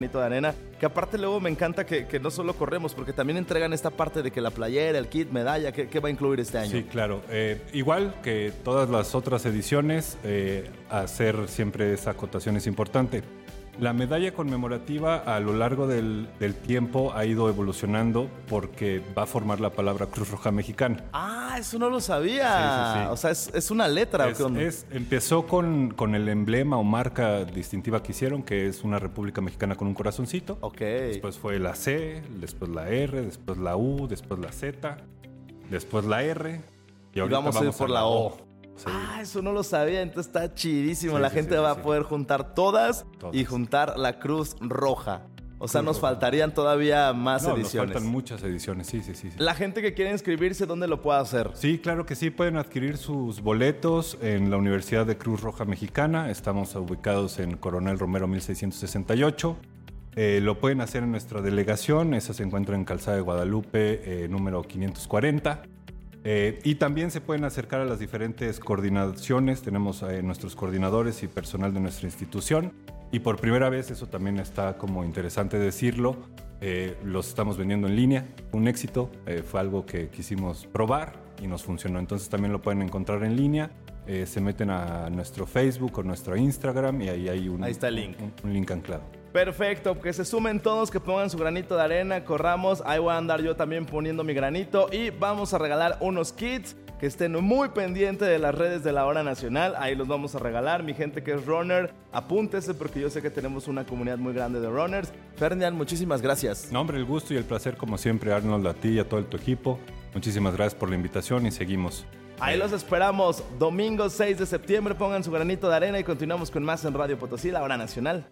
de arena, que aparte luego me encanta que no solo corremos, porque también entregan esta parte de que la playera, el kit, medalla, ¿qué va a incluir este año? Sí, claro. Igual que todas las otras ediciones, hacer siempre esa acotación es importante. La medalla conmemorativa a lo largo del tiempo ha ido evolucionando porque va a formar la palabra Cruz Roja Mexicana. Ah, eso no lo sabía. Sí. O sea, es una letra. Empezó con el emblema o marca distintiva que hicieron, que es una República Mexicana con un corazoncito. Ok. Después fue la C, después la R, después la U, después la Z, después la R. Y ahorita vamos a ir por la O. Sí. Ah, eso no lo sabía, entonces está chidísimo. La gente va a poder juntar todas y juntar la Cruz Roja. O sea, nos faltarían todavía más ediciones. Nos faltan muchas ediciones, sí. La gente que quiere inscribirse, ¿dónde lo puede hacer? Sí, claro que sí. Pueden adquirir sus boletos en la Universidad de Cruz Roja Mexicana. Estamos ubicados en Coronel Romero 1668. Lo pueden hacer en nuestra delegación. Esa se encuentra en Calzada de Guadalupe, número 540. Y también se pueden acercar a las diferentes coordinaciones. Tenemos nuestros coordinadores y personal de nuestra institución. Y por primera vez, eso también está como interesante decirlo, los estamos vendiendo en línea. Un éxito, fue algo que quisimos probar y nos funcionó. Entonces también lo pueden encontrar en línea. Se meten a nuestro Facebook o nuestro Instagram y ahí hay ahí está el link. Un link anclado. Perfecto, que se sumen todos, que pongan su granito de arena, corramos, ahí voy a andar yo también poniendo mi granito y vamos a regalar unos kits, que estén muy pendientes de las redes de la Hora Nacional, ahí los vamos a regalar, mi gente que es runner, apúntese porque yo sé que tenemos una comunidad muy grande de runners. Ferdinand, muchísimas gracias. No, hombre, el gusto y el placer como siempre, Arnold, a ti y a todo tu equipo, muchísimas gracias por la invitación y seguimos. Ahí los esperamos, domingo 6 de septiembre, pongan su granito de arena y continuamos con más en Radio Potosí, la Hora Nacional.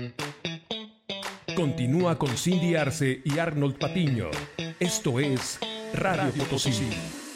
Continúa con Cindy Arce y Arnold Patiño. Esto es Radio Potosí.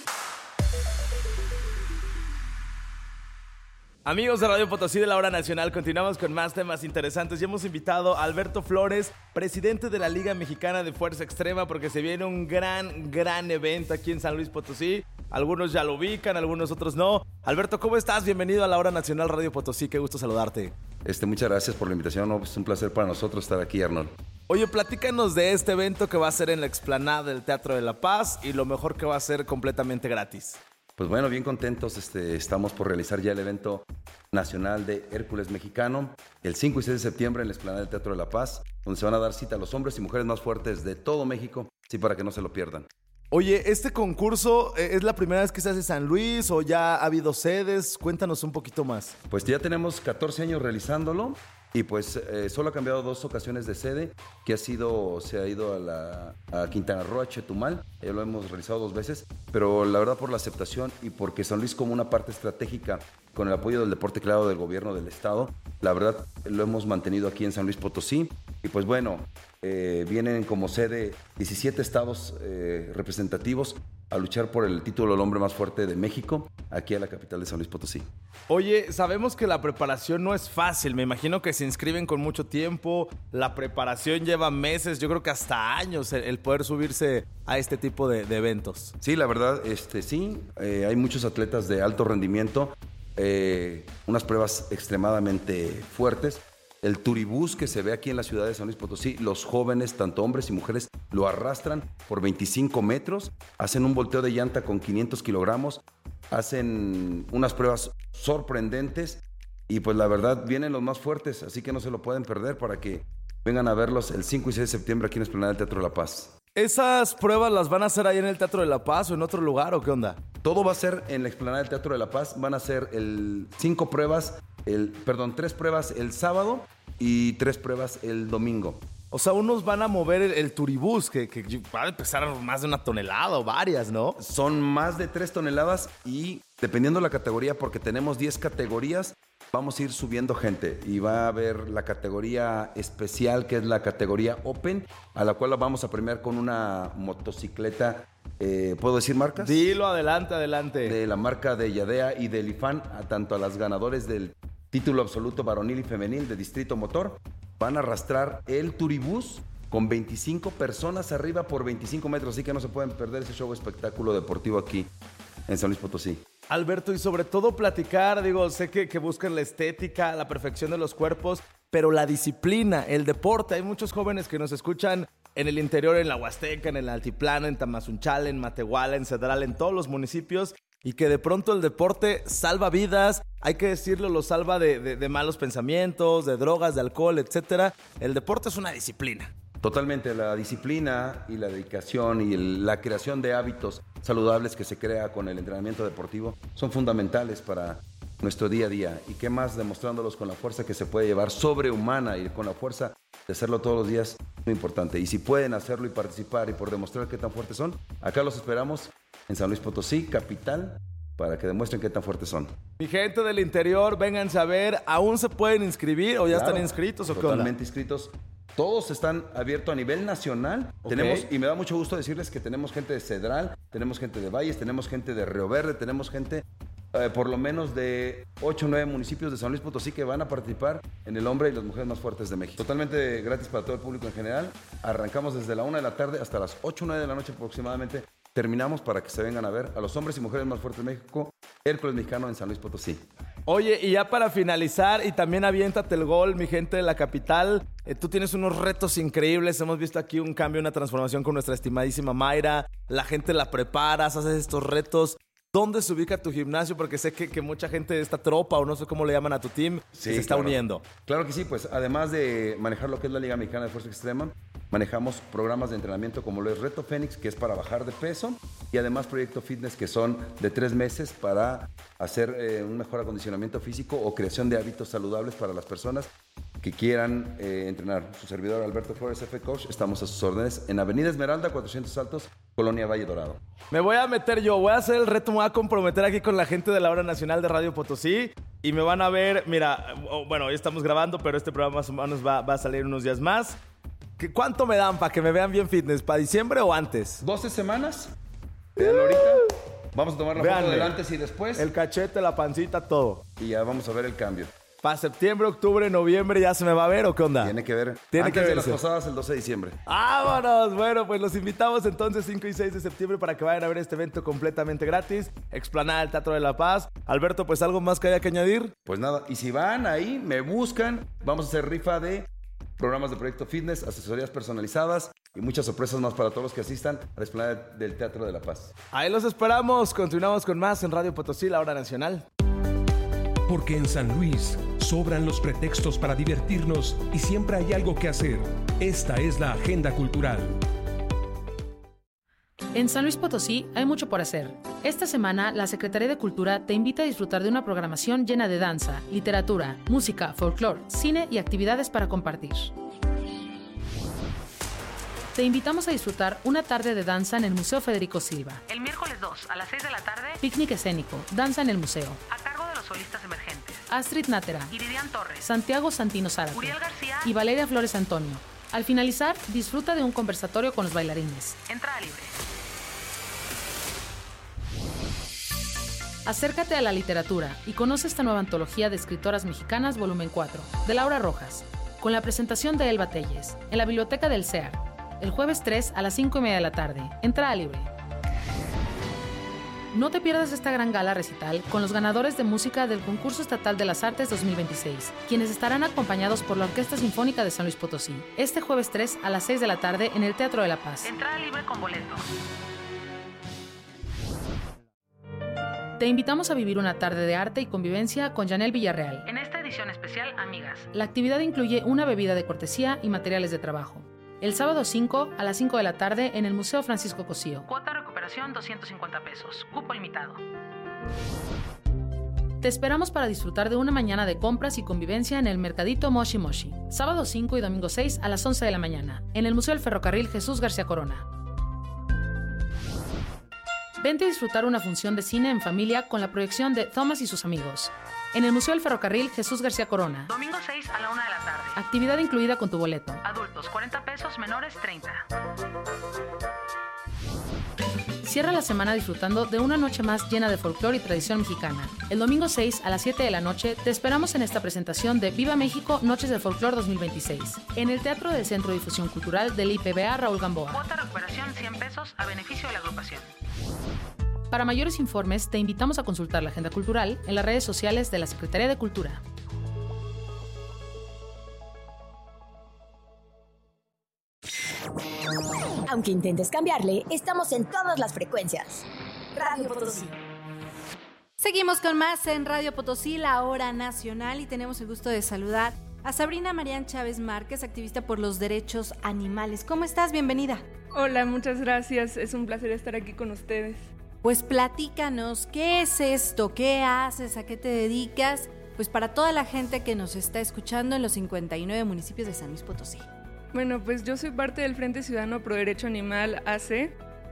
Amigos de Radio Potosí de la Hora Nacional, continuamos con más temas interesantes y hemos invitado a Alberto Flores, presidente de la Liga Mexicana de Fuerza Extrema, porque se viene un gran evento aquí en San Luis Potosí. Algunos ya lo ubican, algunos otros no. Alberto, ¿cómo estás? Bienvenido a la Hora Nacional Radio Potosí, qué gusto saludarte. Muchas gracias por la invitación, es un placer para nosotros estar aquí, Arnold. Oye, platícanos de este evento que va a ser en la explanada del Teatro de la Paz y lo mejor que va a ser completamente gratis. Pues bueno, bien contentos, estamos por realizar ya el evento nacional de Hércules Mexicano, el 5 y 6 de septiembre en la explanada del Teatro de la Paz, donde se van a dar cita a los hombres y mujeres más fuertes de todo México, sí, para que no se lo pierdan. Oye, ¿este concurso es la primera vez que se hace en San Luis o ya ha habido sedes? Cuéntanos un poquito más. Pues ya tenemos 14 años realizándolo y pues solo ha cambiado 2 ocasiones de sede, que se ha ido a Quintana Roo, a Chetumal, ya lo hemos realizado 2 veces, pero la verdad por la aceptación y porque San Luis como una parte estratégica con el apoyo del deporte claro del gobierno del estado, la verdad lo hemos mantenido aquí en San Luis Potosí y pues bueno, vienen como sede 17 estados representativos a luchar por el título del hombre más fuerte de México, aquí a la capital de San Luis Potosí. Oye, sabemos que la preparación no es fácil, me imagino que se inscriben con mucho tiempo, la preparación lleva meses, yo creo que hasta años el poder subirse a este tipo de eventos. Sí, la verdad, sí, hay muchos atletas de alto rendimiento, unas pruebas extremadamente fuertes. El turibús que se ve aquí en la ciudad de San Luis Potosí, los jóvenes, tanto hombres y mujeres, lo arrastran por 25 metros, hacen un volteo de llanta con 500 kilogramos, hacen unas pruebas sorprendentes y pues la verdad vienen los más fuertes, así que no se lo pueden perder para que vengan a verlos el 5 y 6 de septiembre aquí en la explanada del Teatro de la Paz. ¿Esas pruebas las van a hacer ahí en el Teatro de la Paz o en otro lugar o qué onda? Todo va a ser en la explanada del Teatro de la Paz, van a ser 3 pruebas el sábado y 3 pruebas el domingo. O sea, unos van a mover el turibús, que va a pesar más de 1 tonelada o varias, ¿no? Son más de 3 toneladas y dependiendo de la categoría, porque tenemos 10 categorías, vamos a ir subiendo gente y va a haber la categoría especial, que es la categoría Open, a la cual la vamos a premiar con una motocicleta. ¿Puedo decir marcas? Dilo, adelante. De la marca de Yadea y de Lifan, tanto a las ganadores del título absoluto varonil y femenil de Distrito Motor, van a arrastrar el turibús con 25 personas arriba por 25 metros, así que no se pueden perder ese show espectáculo deportivo aquí en San Luis Potosí. Alberto, y sobre todo platicar, sé que buscan la estética, la perfección de los cuerpos, pero la disciplina, el deporte. Hay muchos jóvenes que nos escuchan en el interior, en la Huasteca, en el Altiplano, en Tamazunchale, en Matehuala, en Cedral, en todos los municipios, y que de pronto el deporte salva vidas, hay que decirlo, lo salva de malos pensamientos, de drogas, de alcohol, etc. El deporte es una disciplina. Totalmente, la disciplina y la dedicación y la creación de hábitos saludables que se crea con el entrenamiento deportivo son fundamentales para nuestro día a día. Y qué más demostrándolos con la fuerza que se puede llevar sobrehumana y con la fuerza de hacerlo todos los días, muy importante. Y si pueden hacerlo y participar y por demostrar qué tan fuertes son, acá los esperamos en San Luis Potosí, capital, para que demuestren qué tan fuertes son. Mi gente del interior, vénganse a ver, ¿aún se pueden inscribir o ya están inscritos o qué onda? Totalmente inscritos. Todos están abiertos a nivel nacional. Okay. Y me da mucho gusto decirles que tenemos gente de Cedral, tenemos gente de Valles, tenemos gente de Río Verde, tenemos gente por lo menos de 8 o 9 municipios de San Luis Potosí que van a participar en el hombre y las mujeres más fuertes de México. Totalmente gratis para todo el público en general. Arrancamos desde la 1 de la tarde hasta las 8 o 9 de la noche aproximadamente. Terminamos para que se vengan a ver a los hombres y mujeres más fuertes de México, Hércules Mexicano en San Luis Potosí. Oye, y ya para finalizar, y también aviéntate el gol, mi gente de la capital. Tú tienes unos retos increíbles. Hemos visto aquí un cambio, una transformación con nuestra estimadísima Mayra. La gente la preparas, haces estos retos. ¿Dónde se ubica tu gimnasio? Porque sé que mucha gente de esta tropa, o no sé cómo le llaman a tu team, se está uniendo. Claro que sí, pues además de manejar lo que es la Liga Mexicana de Fuerza Extrema, manejamos programas de entrenamiento como lo es Reto Fénix, que es para bajar de peso, y además Proyecto Fitness, que son de 3 meses para hacer un mejor acondicionamiento físico o creación de hábitos saludables para las personas que quieran entrenar. Su servidor Alberto Flores, F Coach, estamos a sus órdenes en Avenida Esmeralda, 400 Altos, Colonia Valle Dorado. Me voy a meter yo, voy a hacer el reto, me voy a comprometer aquí con la gente de la Hora Nacional de Radio Potosí y me van a ver, mira, bueno, hoy estamos grabando, pero este programa más o menos va a salir unos días más. ¿Cuánto me dan para que me vean bien fitness? ¿Para diciembre o antes? 12 semanas. Veanlo ahorita. Vamos a tomar la foto del antes y después. El cachete, la pancita, todo. Y ya vamos a ver el cambio. ¿Para septiembre, octubre, noviembre ya se me va a ver o qué onda? Tiene que ver. Tiene antes que de las verse. posadas, el 12 de diciembre. ¡Vámonos! Bueno, pues los invitamos entonces 5 y 6 de septiembre para que vayan a ver este evento completamente gratis. Explanada del Teatro de la Paz. Alberto, pues algo más que haya que añadir. Pues nada, y si van ahí, me buscan, vamos a hacer rifa de programas de Proyecto Fitness, asesorías personalizadas y muchas sorpresas más para todos los que asistan a la explanada del Teatro de la Paz. Ahí los esperamos. Continuamos con más en Radio Potosí, la Hora Nacional. Porque en San Luis sobran los pretextos para divertirnos y siempre hay algo que hacer. Esta es la agenda cultural. En San Luis Potosí hay mucho por hacer. Esta semana, la Secretaría de Cultura te invita a disfrutar de una programación llena de danza, literatura, música, folclore, cine y actividades para compartir. Te invitamos a disfrutar una tarde de danza en el Museo Federico Silva. El miércoles 2, a las 6 de la tarde, picnic escénico, danza en el museo. A cargo de los solistas emergentes. Astrid Nátera, Iridian Torres, Santiago Santino Zárate, Uriel García y Valeria Flores Antonio. Al finalizar, disfruta de un conversatorio con los bailarines. Entrada libre. Acércate a la literatura y conoce esta nueva antología de escritoras mexicanas, volumen 4, de Laura Rojas, con la presentación de Elba Telles, en la Biblioteca del CEAR, el jueves 3 a las 5:30 de la tarde. Entrada libre. No te pierdas esta gran gala recital con los ganadores de música del Concurso Estatal de las Artes 2026, quienes estarán acompañados por la Orquesta Sinfónica de San Luis Potosí, este jueves 3 a las 6 de la tarde en el Teatro de la Paz. Entrada libre con boleto. Te invitamos a vivir una tarde de arte y convivencia con Janel Villarreal. En esta edición especial, Amigas. La actividad incluye una bebida de cortesía y materiales de trabajo. El sábado 5 a las 5 de la tarde en el Museo Francisco Cosío. Cuota de recuperación 250 pesos. Cupo limitado. Te esperamos para disfrutar de una mañana de compras y convivencia en el Mercadito Moshi Moshi. Sábado 5 y domingo 6 a las 11 de la mañana en el Museo del Ferrocarril Jesús García Corona. Vente a disfrutar una función de cine en familia con la proyección de Thomas y sus amigos. En el Museo del Ferrocarril Jesús García Corona. Domingo 6 a la 1 de la tarde. Actividad incluida con tu boleto. Adultos 40 pesos, menores 30. Cierra la semana disfrutando de una noche más llena de folclore y tradición mexicana. El domingo 6 a las 7 de la noche te esperamos en esta presentación de Viva México Noches del Folclor 2026 en el Teatro del Centro de Difusión Cultural del IPBA Raúl Gamboa. Cuota de recuperación 100 pesos a beneficio de la agrupación. Para mayores informes te invitamos a consultar la agenda cultural en las redes sociales de la Secretaría de Cultura. Aunque intentes cambiarle, estamos en todas las frecuencias. Radio Potosí. Seguimos con más en Radio Potosí, la hora nacional, y tenemos el gusto de saludar a Sabrina Marián Chávez Márquez, activista por los derechos animales. ¿Cómo estás? Bienvenida. Hola, muchas gracias. Es un placer estar aquí con ustedes. Pues platícanos, ¿qué es esto? ¿Qué haces? ¿A qué te dedicas? Pues para toda la gente que nos está escuchando en los 59 municipios de San Luis Potosí. Bueno, pues yo soy parte del Frente Ciudadano Pro Derecho Animal, AC.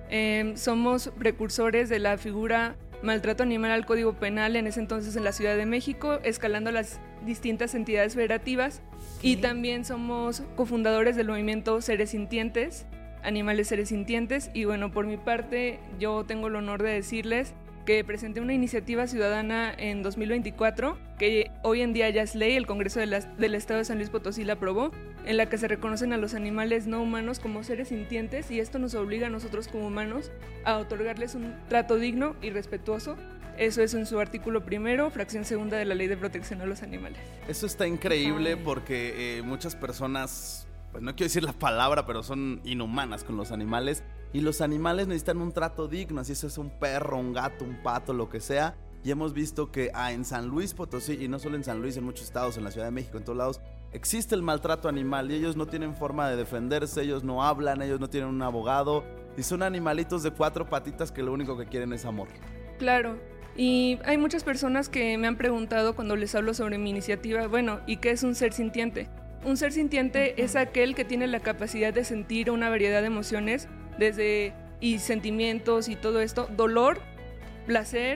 Somos precursores de la figura maltrato animal al Código Penal, en ese entonces en la Ciudad de México, escalando las distintas entidades federativas. Y también somos cofundadores del movimiento Seres Sintientes, Animales Seres Sintientes. Y bueno, por mi parte, yo tengo el honor de decirles que presenté una iniciativa ciudadana en 2024, que hoy en día ya es ley, el Congreso del Estado de San Luis Potosí la aprobó, en la que se reconocen a los animales no humanos como seres sintientes, y esto nos obliga a nosotros como humanos a otorgarles un trato digno y respetuoso. Eso es en su artículo 1, fracción 2 de la Ley de Protección a los Animales. Eso está increíble porque muchas personas, pues no quiero decir la palabra, pero son inhumanas con los animales, y los animales necesitan un trato digno, así eso es un perro, un gato, un pato, lo que sea. Y hemos visto que en San Luis Potosí, y no solo en San Luis, en muchos estados, en la Ciudad de México, en todos lados, existe el maltrato animal y ellos no tienen forma de defenderse, ellos no hablan, ellos no tienen un abogado y son animalitos de 4 patitas que lo único que quieren es amor. Claro, y hay muchas personas que me han preguntado cuando les hablo sobre mi iniciativa, bueno, ¿y qué es un ser sintiente? Un ser sintiente es aquel que tiene la capacidad de sentir una variedad de emociones, y sentimientos y todo esto, dolor, placer,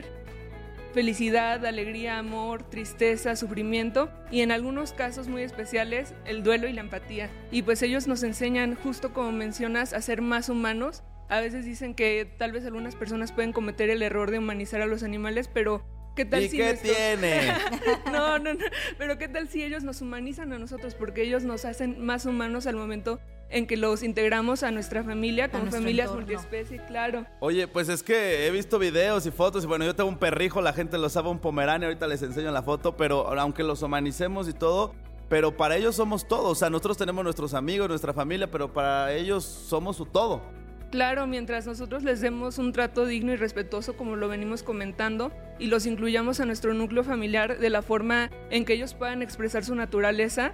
felicidad, alegría, amor, tristeza, sufrimiento y en algunos casos muy especiales el duelo y la empatía. Y pues ellos nos enseñan, justo como mencionas, a ser más humanos. A veces dicen que tal vez algunas personas pueden cometer el error de humanizar a los animales, pero ¿qué tal ¿Y si qué tiene? No, pero ¿qué tal si ellos nos humanizan a nosotros? Porque ellos nos hacen más humanos al momento en que los integramos a nuestra familia, como familias multiespecie, claro. Oye, pues es que he visto videos y fotos, y bueno, yo tengo un perrijo, la gente lo sabe, un pomerania, ahorita les enseño la foto, pero aunque los humanicemos y todo, pero para ellos somos todos, o sea, nosotros tenemos nuestros amigos, nuestra familia, pero para ellos somos su todo. Claro, mientras nosotros les demos un trato digno y respetuoso, como lo venimos comentando, y los incluyamos a nuestro núcleo familiar de la forma en que ellos puedan expresar su naturaleza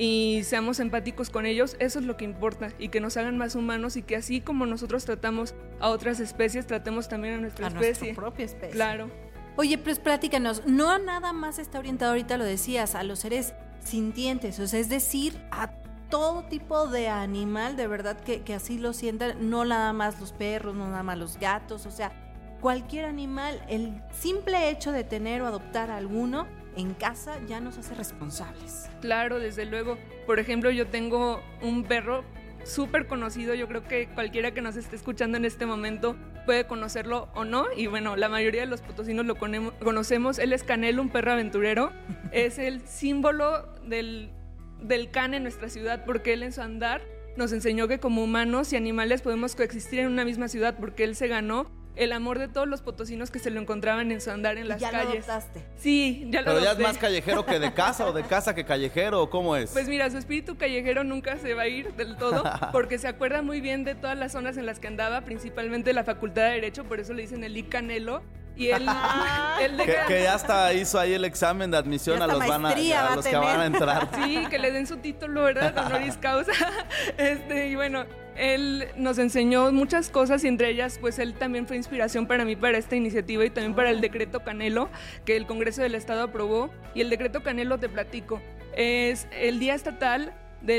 y seamos empáticos con ellos, eso es lo que importa, y que nos hagan más humanos, y que así como nosotros tratamos a otras especies, tratemos también a nuestra especie. Nuestra propia especie. Claro. Oye, pues platícanos, no nada más está orientado, ahorita lo decías, a los seres sintientes, o sea, es decir, a todo tipo de animal, de verdad que así lo sientan, no nada más los perros, no nada más los gatos, o sea, cualquier animal, el simple hecho de tener o adoptar a alguno en casa ya nos hace responsables. Claro, desde luego. Por ejemplo, yo tengo un perro súper conocido, yo creo que cualquiera que nos esté escuchando en este momento puede conocerlo o no, y bueno, la mayoría de los potosinos lo conocemos. Él es Canelo, un perro aventurero. Es el símbolo del can en nuestra ciudad, porque él en su andar nos enseñó que como humanos y animales podemos coexistir en una misma ciudad, porque él se ganó el amor de todos los potosinos que se lo encontraban en su andar en las calles. ¿Ya lo adoptaste? Sí, ya lo Pero adopté. ya es más callejero que de casa, o de casa que callejero, ¿o cómo es? Pues mira, su espíritu callejero nunca se va a ir del todo, porque se acuerda muy bien de todas las zonas en las que andaba, principalmente la Facultad de Derecho, por eso le dicen el Canelo. Y él que ya hasta hizo ahí el examen de admisión a los, a los que van a entrar. Sí, que le den su título, ¿verdad? Honoris causa. Y bueno, él nos enseñó muchas cosas, y entre ellas, pues él también fue inspiración para mí para esta iniciativa y también para el decreto Canelo que el Congreso del Estado aprobó. Y el decreto Canelo, te platico, es el Día Estatal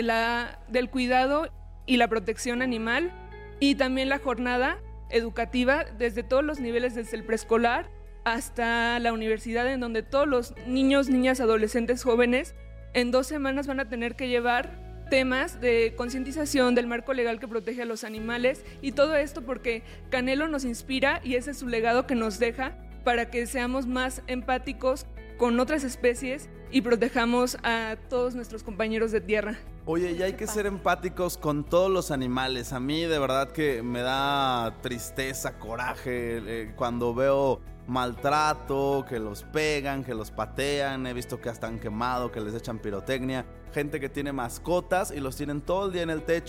del Cuidado y la Protección Animal, y también la jornada educativa desde todos los niveles, desde el preescolar hasta la universidad, en donde todos los niños, niñas, adolescentes, jóvenes, en 2 semanas van a tener que llevar temas de concientización del marco legal que protege a los animales, y todo esto porque Canelo nos inspira, y ese es su legado que nos deja para que seamos más empáticos con otras especies y protejamos a todos nuestros compañeros de tierra. Oye, y hay que ser empáticos con todos los animales. A mí de verdad que me da tristeza, coraje cuando veo maltrato, que los pegan, que los patean. He visto que hasta han quemado, que les echan pirotecnia. Gente que tiene mascotas y los tienen todo el día en el techo,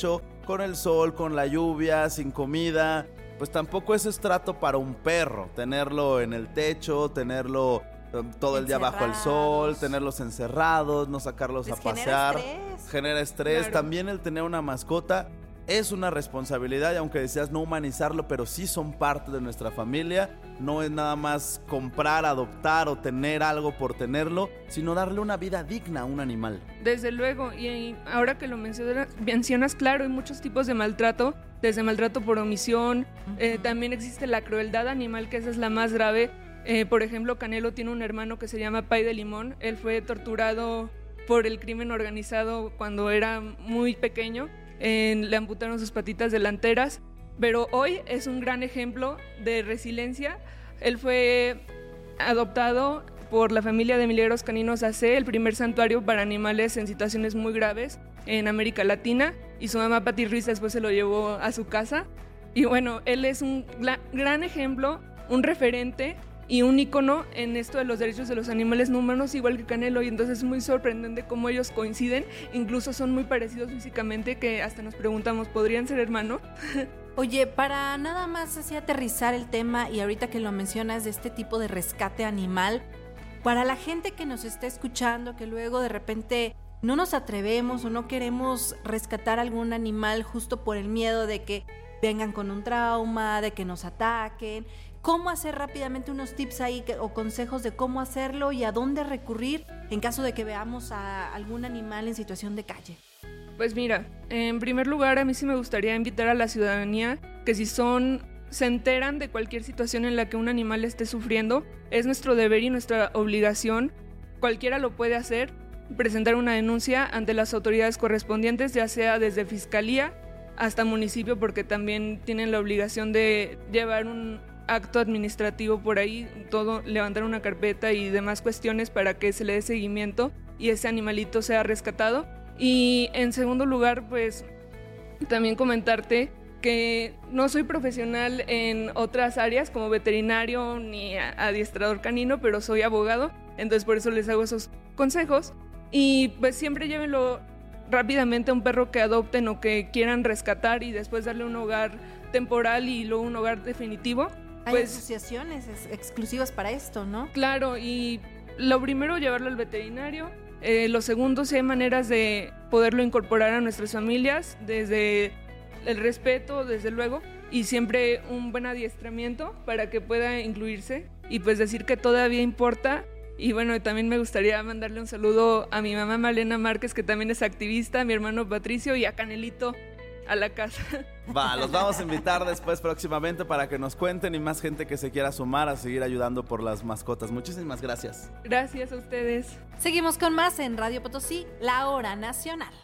con el sol, con la lluvia, sin comida. Pues tampoco es estrato para un perro, tenerlo en el techo, tenerlo todo el día bajo el sol, tenerlos encerrados, no sacarlos a pasear. Genera estrés. Claro. También el tener una mascota es una responsabilidad, y aunque decías no humanizarlo, pero sí son parte de nuestra familia. No es nada más comprar, adoptar o tener algo por tenerlo, sino darle una vida digna a un animal. Desde luego, y ahora que lo mencionas, claro, hay muchos tipos de maltrato, desde maltrato por omisión, también existe la crueldad animal, que esa es la más grave. Por ejemplo, Canelo tiene un hermano que se llama Pay de Limón. Él fue torturado por el crimen organizado cuando era muy pequeño. Le amputaron sus patitas delanteras, pero hoy es un gran ejemplo de resiliencia. Él fue adoptado por la familia de Milagros Caninos AC, el primer santuario para animales en situaciones muy graves en América Latina, y su mamá Pati Ruiz después se lo llevó a su casa. Y bueno, él es un gran ejemplo, un referente y un ícono en esto de los derechos de los animales no humanos, igual que Canelo, y entonces es muy sorprendente cómo ellos coinciden, incluso son muy parecidos físicamente, que hasta nos preguntamos, ¿podrían ser hermanos? Oye, para nada más así aterrizar el tema, y ahorita que lo mencionas de este tipo de rescate animal, para la gente que nos está escuchando, que luego de repente no nos atrevemos o no queremos rescatar algún animal justo por el miedo de que vengan con un trauma, de que nos ataquen, ¿cómo hacer rápidamente unos tips ahí o consejos de cómo hacerlo y a dónde recurrir en caso de que veamos a algún animal en situación de calle? Pues mira, en primer lugar, a mí sí me gustaría invitar a la ciudadanía que si se enteran de cualquier situación en la que un animal esté sufriendo, es nuestro deber y nuestra obligación, cualquiera lo puede hacer, presentar una denuncia ante las autoridades correspondientes, ya sea desde Fiscalía hasta municipio, porque también tienen la obligación de llevar un acto administrativo por ahí, todo, levantar una carpeta y demás cuestiones para que se le dé seguimiento y ese animalito sea rescatado. Y en segundo lugar, pues también comentarte que no soy profesional en otras áreas como veterinario ni adiestrador canino, pero soy abogado, entonces por eso les hago esos consejos. Y pues siempre llévenlo rápidamente a un perro que adopten o que quieran rescatar y después darle un hogar temporal y luego un hogar definitivo. Hay pues, asociaciones exclusivas para esto, ¿no? Claro, y lo primero, llevarlo al veterinario. Lo segundo, si hay maneras de poderlo incorporar a nuestras familias, desde el respeto, desde luego, y siempre un buen adiestramiento para que pueda incluirse y pues decir que todavía importa. Y bueno, también me gustaría mandarle un saludo a mi mamá Malena Márquez, que también es activista, a mi hermano Patricio y a Canelito a la casa. Va, los vamos a invitar después próximamente para que nos cuenten y más gente que se quiera sumar a seguir ayudando por las mascotas. Muchísimas gracias. Gracias a ustedes. Seguimos con más en Radio Potosí, la hora nacional.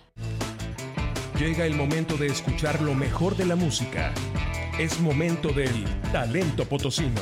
Llega el momento de escuchar lo mejor de la música. Es momento del talento potosino.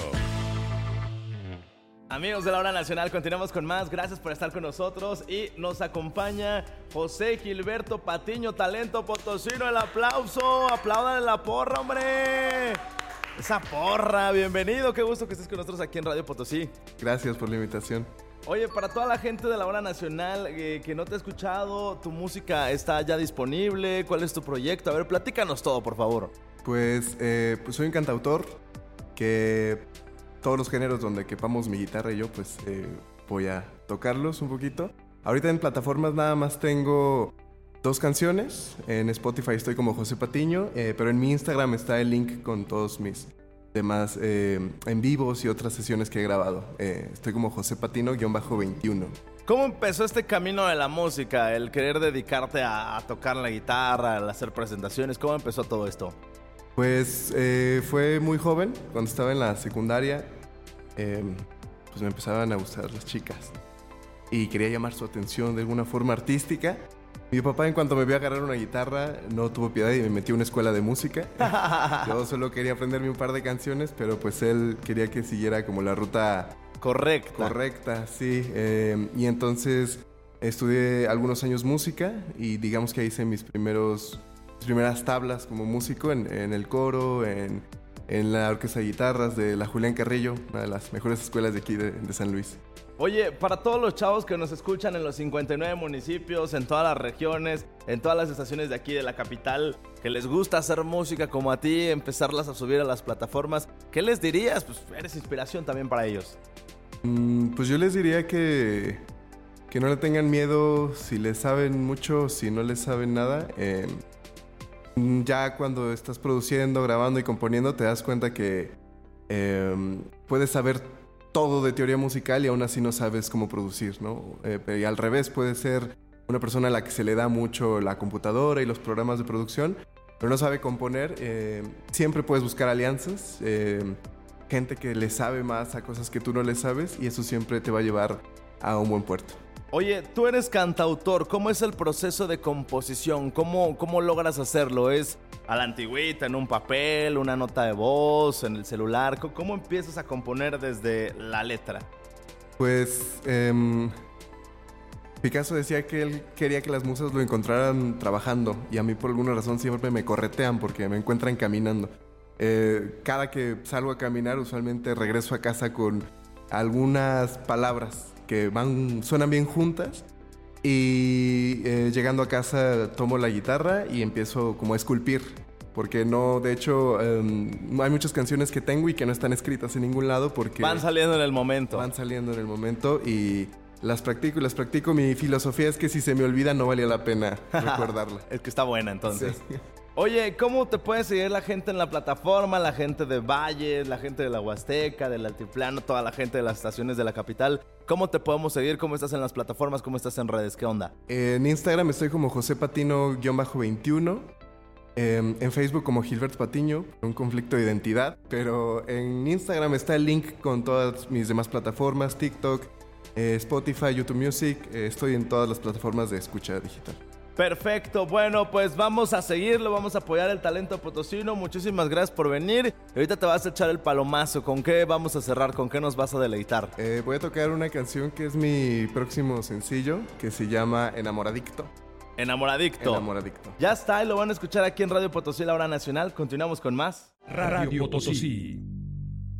Amigos de la Hora Nacional, continuamos con más. Gracias por estar con nosotros y nos acompaña José Gilberto Patiño, talento potosino. El aplauso, aplaudan la porra, hombre. Esa porra, bienvenido, qué gusto que estés con nosotros aquí en Radio Potosí. Gracias por la invitación. Oye, para toda la gente de la Hora Nacional que no te ha escuchado, tu música está ya disponible. ¿Cuál es tu proyecto? A ver, platícanos todo, por favor. Pues soy un cantautor que todos los géneros donde quepamos mi guitarra y yo, pues voy a tocarlos un poquito. Ahorita en plataformas nada más tengo 2 canciones. En Spotify estoy como José Patiño, pero en mi Instagram está el link con todos mis demás en vivos y otras sesiones que he grabado. Estoy como José Patino-21. ¿Cómo empezó este camino de la música? El querer dedicarte a tocar la guitarra, a hacer presentaciones. ¿Cómo empezó todo esto? Pues fue muy joven, cuando estaba en la secundaria, pues me empezaban a gustar las chicas y quería llamar su atención de alguna forma artística. Mi papá, en cuanto me vio agarrar una guitarra, no tuvo piedad y me metió a una escuela de música. Yo solo quería aprenderme un par de canciones, pero pues él quería que siguiera como la ruta correcta, sí. Y entonces estudié algunos años música y digamos que hice mis primeras tablas como músico en el coro, en en la Orquesta de Guitarras de la Julián Carrillo, una de las mejores escuelas de aquí de San Luis. Oye, para todos los chavos que nos escuchan en los 59 municipios, en todas las regiones, en todas las estaciones de aquí de la capital, que les gusta hacer música como a ti, empezarlas a subir a las plataformas, ¿qué les dirías? Pues eres inspiración también para ellos. Pues yo les diría que no le tengan miedo si les saben mucho, si no les saben nada. Ya cuando estás produciendo, grabando y componiendo, te das cuenta que puedes saber todo de teoría musical y aún así no sabes cómo producir, ¿no? Y al revés, puedes ser una persona a la que se le da mucho la computadora y los programas de producción, pero no sabe componer. Siempre puedes buscar alianzas, gente que le sabe más a cosas que tú no le sabes, y eso siempre te va a llevar a un buen puerto. Oye, tú eres cantautor, ¿cómo es el proceso de composición? ¿Cómo logras hacerlo? ¿Es a la antigüita, en un papel, una nota de voz, en el celular? ¿Cómo empiezas a componer desde la letra? Pues Picasso decía que él quería que las musas lo encontraran trabajando, y a mí por alguna razón siempre me corretean porque me encuentran caminando. Cada que salgo a caminar, usualmente regreso a casa con algunas palabras que suenan bien juntas, y llegando a casa tomo la guitarra y empiezo como a esculpir, porque de hecho hay muchas canciones que tengo y que no están escritas en ningún lado porque van saliendo en el momento. Van saliendo en el momento y las practico. Mi filosofía es que si se me olvida no valía la pena recordarla. Es que está buena entonces. Sí. Oye, ¿cómo te puede seguir la gente en la plataforma? La gente de Valles, la gente de la Huasteca, del Altiplano, toda la gente de las estaciones de la capital. ¿Cómo te podemos seguir? ¿Cómo estás en las plataformas? ¿Cómo estás en redes? ¿Qué onda? En Instagram estoy como José Patino-21. En Facebook como Gilberto Patiño, un conflicto de identidad. Pero en Instagram está el link con todas mis demás plataformas, TikTok, Spotify, YouTube Music. Estoy en todas las plataformas de escucha digital. Perfecto, bueno, pues vamos a seguirlo, vamos a apoyar el talento potosino. Muchísimas gracias por venir. Ahorita te vas a echar el palomazo. ¿Con qué vamos a cerrar? ¿Con qué nos vas a deleitar? Voy a tocar una canción que es mi próximo sencillo, que se llama Enamoradicto. Enamoradicto. Ya está, y lo van a escuchar aquí en Radio Potosí, la hora nacional. Continuamos con más. Radio Potosí.